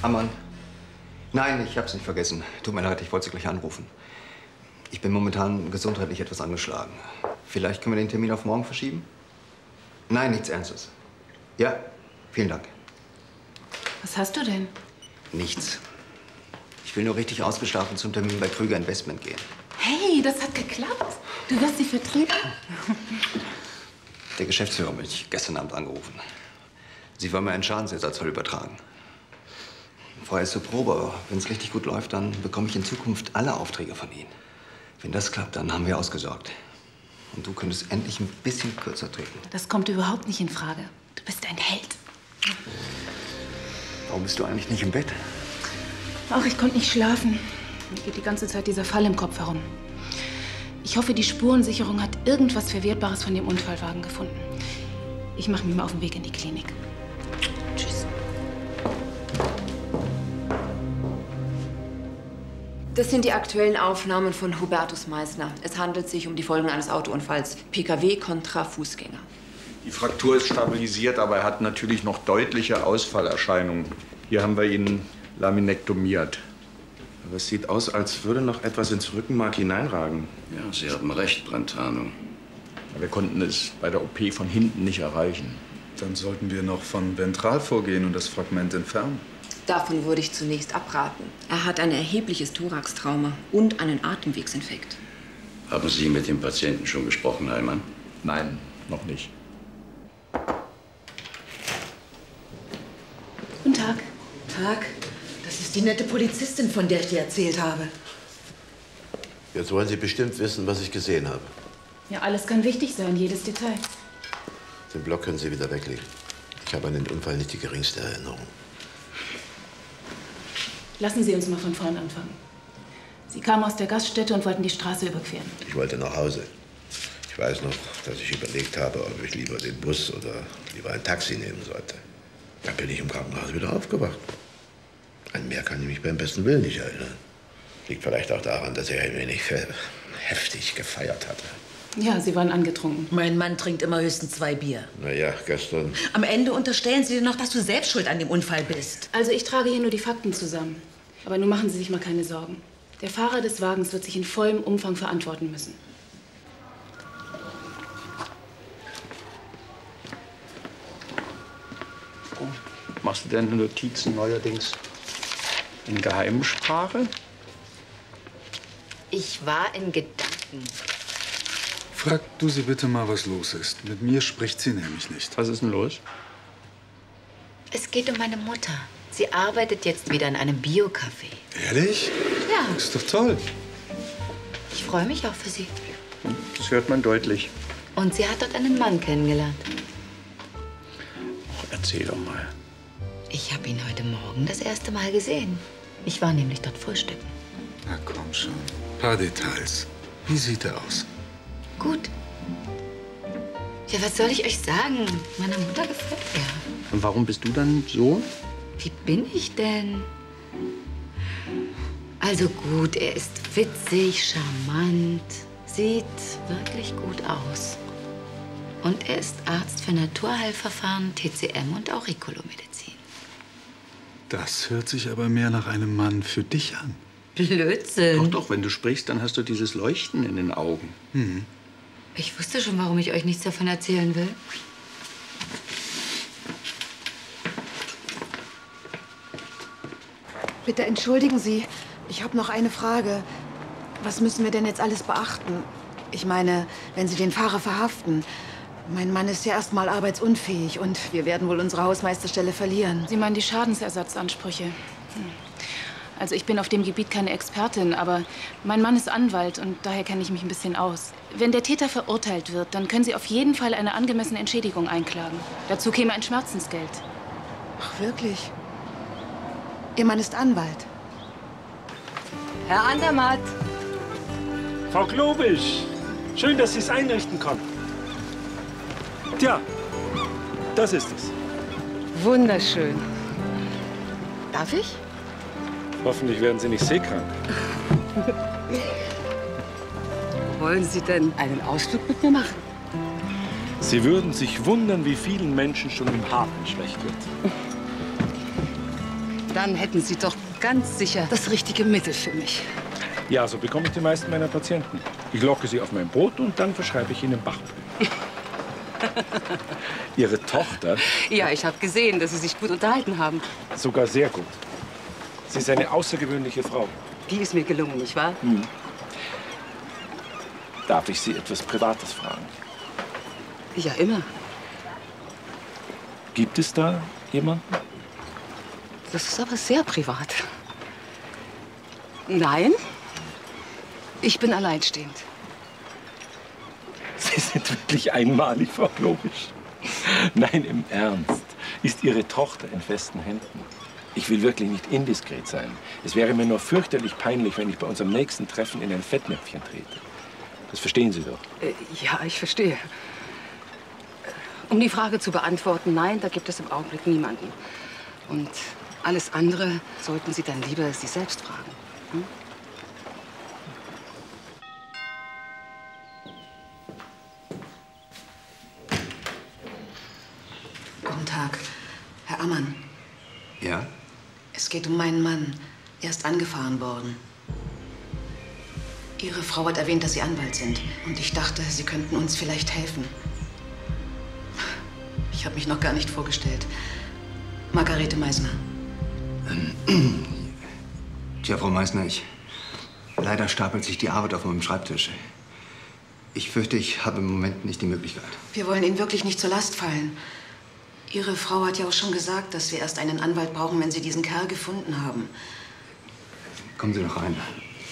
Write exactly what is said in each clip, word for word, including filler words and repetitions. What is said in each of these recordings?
Ammann. Nein, ich hab's nicht vergessen. Tut mir leid, ich wollte Sie gleich anrufen. Ich bin momentan gesundheitlich etwas angeschlagen. Vielleicht können wir den Termin auf morgen verschieben? Nein, nichts Ernstes. Ja, vielen Dank. Was hast du denn? Nichts. Ich will nur richtig ausgeschlafen zum Termin bei Krüger Investment gehen. Hey, das hat geklappt. Du wirst sie vertreten? Der Geschäftsführer hat mich gestern Abend angerufen. Sie wollen mir einen Schadensersatz übertragen. Vorher ist zur Probe, aber wenn es richtig gut läuft, dann bekomme ich in Zukunft alle Aufträge von Ihnen. Wenn das klappt, dann haben wir ausgesorgt. Und du könntest endlich ein bisschen kürzer treten. Das kommt überhaupt nicht in Frage. Du bist ein Held. Warum bist du eigentlich nicht im Bett? Ach, ich konnte nicht schlafen. Mir geht die ganze Zeit dieser Fall im Kopf herum. Ich hoffe, die Spurensicherung hat irgendwas Verwertbares von dem Unfallwagen gefunden. Ich mache mich mal auf den Weg in die Klinik. Tschüss. Das sind die aktuellen Aufnahmen von Hubertus Meissner. Es handelt sich um die Folgen eines Autounfalls. P K W kontra Fußgänger. Die Fraktur ist stabilisiert, aber er hat natürlich noch deutliche Ausfallerscheinungen. Hier haben wir ihn laminektomiert. Aber es sieht aus, als würde noch etwas ins Rückenmark hineinragen. Ja, Sie haben recht, Brentano. Wir konnten es bei der O P von hinten nicht erreichen. Dann sollten wir noch von ventral vorgehen und das Fragment entfernen. Davon würde ich zunächst abraten. Er hat ein erhebliches Thoraxtrauma und einen Atemwegsinfekt. Haben Sie mit dem Patienten schon gesprochen, Heilmann? Nein, noch nicht. Guten Tag. Tag. Das ist die nette Polizistin, von der ich dir erzählt habe. Jetzt wollen Sie bestimmt wissen, was ich gesehen habe. Ja, alles kann wichtig sein, jedes Detail. Den Block können Sie wieder weglegen. Ich habe an den Unfall nicht die geringste Erinnerung. Lassen Sie uns mal von vorn anfangen. Sie kamen aus der Gaststätte und wollten die Straße überqueren. Ich wollte nach Hause. Ich weiß noch, dass ich überlegt habe, ob ich lieber den Bus oder lieber ein Taxi nehmen sollte. Dann bin ich im Krankenhaus wieder aufgewacht. An mehr kann ich mich beim besten Willen nicht erinnern. Liegt vielleicht auch daran, dass er ein wenig heftig gefeiert hatte. Ja, Sie waren angetrunken. Mein Mann trinkt immer höchstens zwei Bier. Na ja, gestern. Am Ende unterstellen Sie dir noch, dass du selbst schuld an dem Unfall bist. Also ich trage hier nur die Fakten zusammen. Aber nun machen Sie sich mal keine Sorgen. Der Fahrer des Wagens wird sich in vollem Umfang verantworten müssen. Oh, machst du denn Notizen neuerdings in Geheimsprache? Ich war in Gedanken. Frag du sie bitte mal, was los ist. Mit mir spricht sie nämlich nicht. Was ist denn los? Es geht um meine Mutter. Sie arbeitet jetzt wieder in einem Bio-Café. Ehrlich? Ja. Ist doch toll. Ich freue mich auch für sie. Das hört man deutlich. Und sie hat dort einen Mann kennengelernt. Ach, erzähl doch mal. Ich habe ihn heute Morgen das erste Mal gesehen. Ich war nämlich dort frühstücken. Na komm schon. Ein paar Details. Wie sieht er aus? Gut. Ja, was soll ich euch sagen? Meiner Mutter gefällt er. Und warum bist du dann so? Wie bin ich denn? Also gut, er ist witzig, charmant, sieht wirklich gut aus. Und er ist Arzt für Naturheilverfahren, T C M und Auriculomedizin. Das hört sich aber mehr nach einem Mann für dich an. Blödsinn. Doch, doch, wenn du sprichst, dann hast du dieses Leuchten in den Augen. Mhm. Ich wusste schon, warum ich euch nichts davon erzählen will. Bitte entschuldigen Sie, ich habe noch eine Frage. Was müssen wir denn jetzt alles beachten? Ich meine, wenn Sie den Fahrer verhaften. Mein Mann ist ja erstmal arbeitsunfähig und wir werden wohl unsere Hausmeisterstelle verlieren. Sie meinen die Schadensersatzansprüche? Hm. Also ich bin auf dem Gebiet keine Expertin, aber mein Mann ist Anwalt und daher kenne ich mich ein bisschen aus. Wenn der Täter verurteilt wird, dann können Sie auf jeden Fall eine angemessene Entschädigung einklagen. Dazu käme ein Schmerzensgeld. Ach, wirklich? Ihr Mann ist Anwalt. Herr Andermatt. Frau Klobisch, schön, dass Sie es einrichten konnten. Tja, das ist es. Wunderschön. Darf ich? Hoffentlich werden Sie nicht seekrank. Wollen Sie denn einen Ausflug mit mir machen? Sie würden sich wundern, wie vielen Menschen schon im Hafen schlecht wird. Dann hätten Sie doch ganz sicher das richtige Mittel für mich. Ja, so bekomme ich die meisten meiner Patienten. Ich locke sie auf mein Brot und dann verschreibe ich ihnen Bachblüten. Ihre Tochter? Ja, ich habe gesehen, dass Sie sich gut unterhalten haben. Sogar sehr gut. Sie ist eine außergewöhnliche Frau. Die ist mir gelungen, nicht wahr? Hm. Darf ich Sie etwas Privates fragen? Ja, immer. Gibt es da jemanden? Das ist aber sehr privat. Nein, ich bin alleinstehend. Sie sind wirklich einmalig, Frau Globisch. Nein, im Ernst. Ist Ihre Tochter in festen Händen? Ich will wirklich nicht indiskret sein. Es wäre mir nur fürchterlich peinlich, wenn ich bei unserem nächsten Treffen in ein Fettnäpfchen trete. Das verstehen Sie doch. Äh, ja, ich verstehe. Um die Frage zu beantworten, nein, da gibt es im Augenblick niemanden. Und alles andere sollten Sie dann lieber Sie selbst fragen. Hm? Guten Tag, Herr Ammann. Ja? Es geht um meinen Mann. Er ist angefahren worden. Ihre Frau hat erwähnt, dass Sie Anwalt sind. Und ich dachte, Sie könnten uns vielleicht helfen. Ich habe mich noch gar nicht vorgestellt. Margarete Meisner. Ähm, tja, Frau Meisner, ich... Leider stapelt sich die Arbeit auf meinem Schreibtisch. Ich fürchte, ich habe im Moment nicht die Möglichkeit. Wir wollen Ihnen wirklich nicht zur Last fallen. Ihre Frau hat ja auch schon gesagt, dass wir erst einen Anwalt brauchen, wenn Sie diesen Kerl gefunden haben. Kommen Sie doch rein.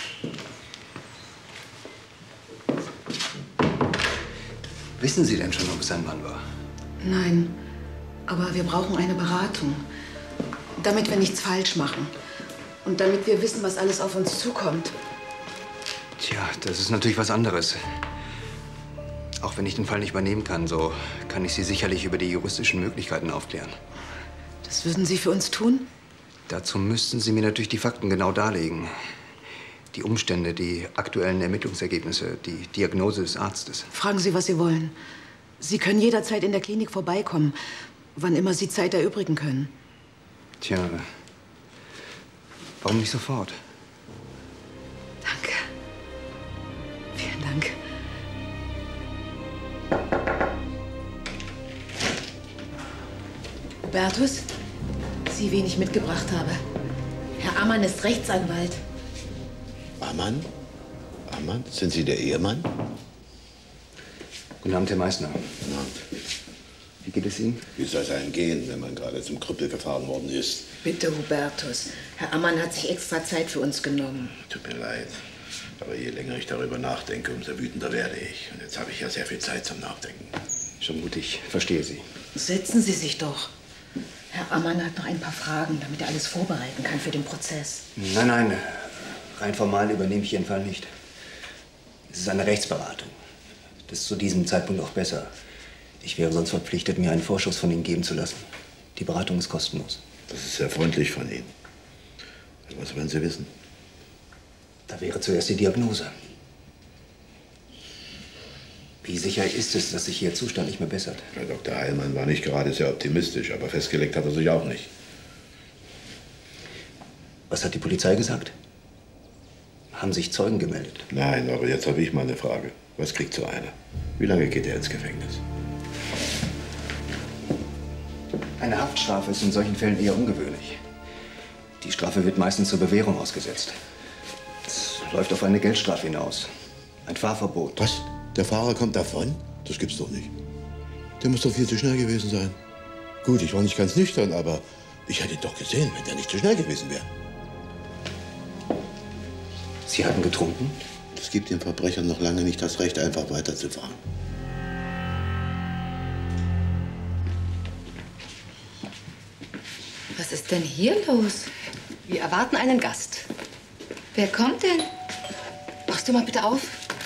Wissen Sie denn schon, ob es ein Mann war? Nein, aber wir brauchen eine Beratung, damit wir nichts falsch machen und damit wir wissen, was alles auf uns zukommt. Tja, das ist natürlich was anderes. Auch wenn ich den Fall nicht übernehmen kann, so kann ich Sie sicherlich über die juristischen Möglichkeiten aufklären. Das würden Sie für uns tun? Dazu müssten Sie mir natürlich die Fakten genau darlegen. Die Umstände, die aktuellen Ermittlungsergebnisse, die Diagnose des Arztes. Fragen Sie, was Sie wollen. Sie können jederzeit in der Klinik vorbeikommen, wann immer Sie Zeit erübrigen können. Tja, warum nicht sofort? Danke. Vielen Dank. Hubertus, Sie, wen ich mitgebracht habe. Herr Ammann ist Rechtsanwalt. Ammann? Ammann? Sind Sie der Ehemann? Guten Abend, Herr Meisner. Guten Abend. Wie geht es Ihnen? Wie soll es einem gehen, wenn man gerade zum Krüppel gefahren worden ist? Bitte, Hubertus. Herr Ammann hat sich extra Zeit für uns genommen. Tut mir leid. Aber je länger ich darüber nachdenke, umso wütender werde ich. Und jetzt habe ich ja sehr viel Zeit zum Nachdenken. Schon gut, ich verstehe Sie. Setzen Sie sich doch. Herr Ammann hat noch ein paar Fragen, damit er alles vorbereiten kann für den Prozess. Nein, nein. Rein formal übernehme ich Ihren Fall nicht. Es ist eine Rechtsberatung. Das ist zu diesem Zeitpunkt auch besser. Ich wäre sonst verpflichtet, mir einen Vorschuss von Ihnen geben zu lassen. Die Beratung ist kostenlos. Das ist sehr freundlich von Ihnen. Was wollen Sie wissen? Da wäre zuerst die Diagnose. Wie sicher ist es, dass sich Ihr Zustand nicht mehr bessert? Herr Doktor Heilmann war nicht gerade sehr optimistisch, aber festgelegt hat er sich auch nicht. Was hat die Polizei gesagt? Haben sich Zeugen gemeldet? Nein, aber jetzt habe ich mal eine Frage. Was kriegt so einer? Wie lange geht er ins Gefängnis? Eine Haftstrafe ist in solchen Fällen eher ungewöhnlich. Die Strafe wird meistens zur Bewährung ausgesetzt. Es läuft auf eine Geldstrafe hinaus. Ein Fahrverbot. Was? Der Fahrer kommt davon? Das gibt's doch nicht. Der muss doch viel zu schnell gewesen sein. Gut, ich war nicht ganz nüchtern, aber ich hätte ihn doch gesehen, wenn der nicht zu schnell gewesen wäre. Sie hatten getrunken? Das gibt den Verbrechern noch lange nicht das Recht, einfach weiterzufahren. Was ist denn hier los? Wir erwarten einen Gast. Wer kommt denn? Machst du mal bitte auf?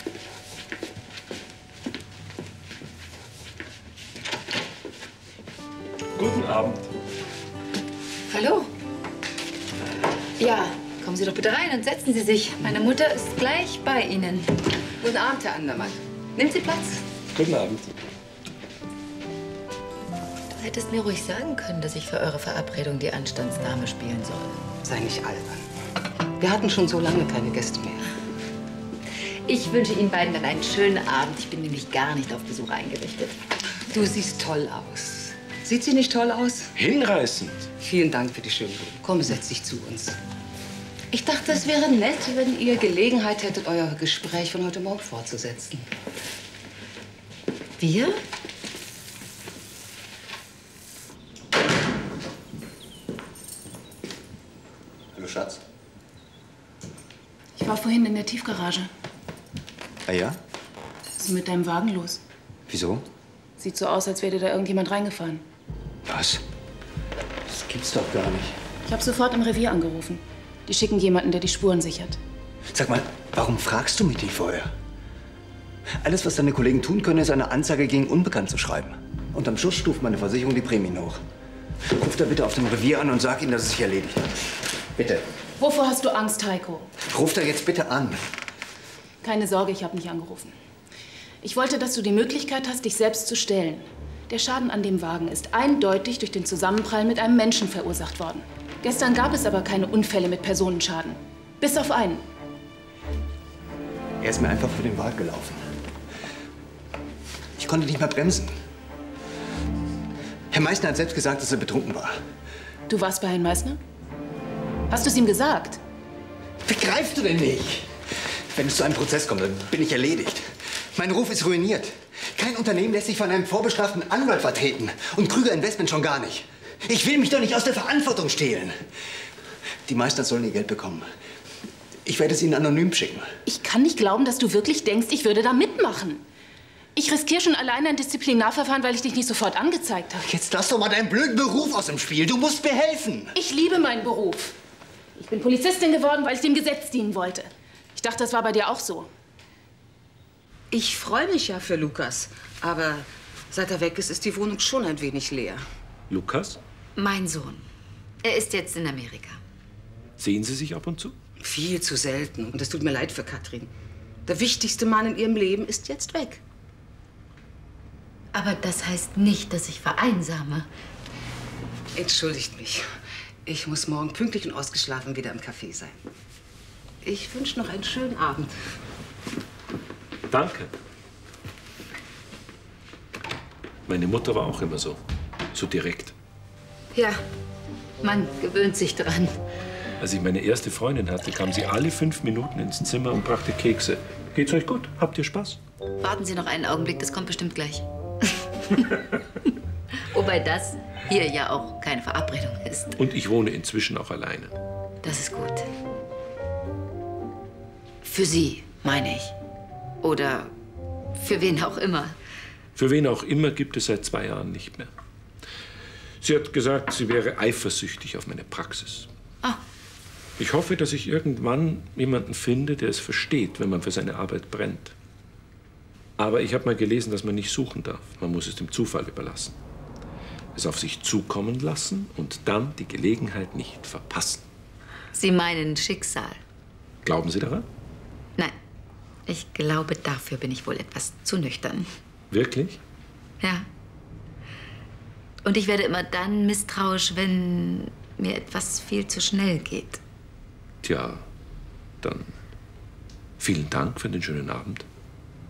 Guten Abend. Hallo? Ja, kommen Sie doch bitte rein und setzen Sie sich. Meine Mutter ist gleich bei Ihnen. Guten Abend, Herr Andermann. Nehmen Sie Platz. Guten Abend. hättest mir ruhig sagen können, dass ich für eure Verabredung die Anstandsdame spielen soll. Sei nicht albern. Wir hatten schon so lange keine Gäste mehr. Ich wünsche Ihnen beiden dann einen schönen Abend. Ich bin nämlich gar nicht auf Besuch eingerichtet. Du siehst toll aus. Sieht sie nicht toll aus? Hinreißend. Vielen Dank für die schönen Worte. Komm, setz dich zu uns. Ich dachte, es wäre nett, wenn ihr Gelegenheit hättet, euer Gespräch von heute Morgen fortzusetzen. Wir? Hallo, Schatz. Ich war vorhin in der Tiefgarage. Ah ja? Was ist mit deinem Wagen los? Wieso? Sieht so aus, als wäre da irgendjemand reingefahren. Was? Das gibt's doch gar nicht. Ich habe sofort im Revier angerufen. Die schicken jemanden, der die Spuren sichert. Sag mal, warum fragst du mich nicht vorher? Alles, was deine Kollegen tun können, ist eine Anzeige gegen Unbekannt zu schreiben. Und am Schluss stuft meine Versicherung die Prämien hoch. Ruf da bitte auf dem Revier an und sag ihnen, dass es sich erledigt hat. Bitte. Wovor hast du Angst, Heiko? Ruf da jetzt bitte an. Keine Sorge, ich habe nicht angerufen. Ich wollte, dass du die Möglichkeit hast, dich selbst zu stellen. Der Schaden an dem Wagen ist eindeutig durch den Zusammenprall mit einem Menschen verursacht worden. Gestern gab es aber keine Unfälle mit Personenschaden. Bis auf einen. Er ist mir einfach vor den Wald gelaufen. Ich konnte nicht mehr bremsen. Herr Meißner hat selbst gesagt, dass er betrunken war. Du warst bei Herrn Meißner? Hast du es ihm gesagt? Begreifst du denn nicht? Wenn es zu einem Prozess kommt, dann bin ich erledigt. Mein Ruf ist ruiniert. Kein Unternehmen lässt sich von einem vorbestraften Anwalt vertreten. Und Krüger Investment schon gar nicht. Ich will mich doch nicht aus der Verantwortung stehlen. Die Meißner sollen ihr Geld bekommen. Ich werde es ihnen anonym schicken. Ich kann nicht glauben, dass du wirklich denkst, ich würde da mitmachen. Ich riskiere schon alleine ein Disziplinarverfahren, weil ich dich nicht sofort angezeigt habe. Jetzt lass doch mal deinen blöden Beruf aus dem Spiel. Du musst mir helfen. Ich liebe meinen Beruf. Ich bin Polizistin geworden, weil ich dem Gesetz dienen wollte. Ich dachte, das war bei dir auch so. Ich freue mich ja für Lukas. Aber seit er weg ist, ist die Wohnung schon ein wenig leer. Lukas? Mein Sohn. Er ist jetzt in Amerika. Sehen Sie sich ab und zu? Viel zu selten. Und es tut mir leid für Katrin. Der wichtigste Mann in ihrem Leben ist jetzt weg. Aber das heißt nicht, dass ich vereinsame. Entschuldigt mich. Ich muss morgen pünktlich und ausgeschlafen wieder im Café sein. Ich wünsche noch einen schönen Abend. Danke. Meine Mutter war auch immer so. So direkt. Ja, man gewöhnt sich dran. Als ich meine erste Freundin hatte, kam sie alle fünf Minuten ins Zimmer und brachte Kekse. Geht's euch gut? Habt ihr Spaß? Warten Sie noch einen Augenblick, das kommt bestimmt gleich. Wobei das hier ja auch keine Verabredung ist. Und ich wohne inzwischen auch alleine. Das ist gut. Für Sie, meine ich. Oder für wen auch immer. Für wen auch immer gibt es seit zwei Jahren nicht mehr. Sie hat gesagt, sie wäre eifersüchtig auf meine Praxis. Ah. Ich hoffe, dass ich irgendwann jemanden finde, der es versteht, wenn man für seine Arbeit brennt. Aber ich habe mal gelesen, dass man nicht suchen darf. Man muss es dem Zufall überlassen. Es auf sich zukommen lassen und dann die Gelegenheit nicht verpassen. Sie meinen Schicksal? Glauben Sie daran? Nein. Ich glaube, dafür bin ich wohl etwas zu nüchtern. Wirklich? Ja. Und ich werde immer dann misstrauisch, wenn mir etwas viel zu schnell geht. Tja, dann vielen Dank für den schönen Abend.